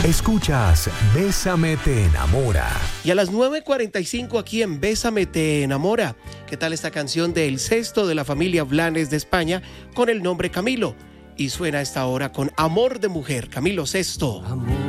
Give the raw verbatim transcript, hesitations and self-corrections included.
Escuchas Bésame te enamora. Y a las nueve cuarenta y cinco aquí en Bésame te enamora. ¿Qué tal esta canción de El Cesto de la familia Blanes de España con el nombre Camilo? Y suena a esta hora con Amor de Mujer, Camilo Sesto. Amor